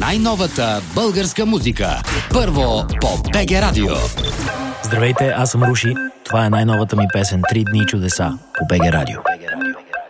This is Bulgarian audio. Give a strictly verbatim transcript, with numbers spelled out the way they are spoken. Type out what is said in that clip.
най-новата българска музика. Първо по БГ Радио. Здравейте, аз съм Руши. Това е най-новата ми песен «Три дни чудеса» по БГ Радио.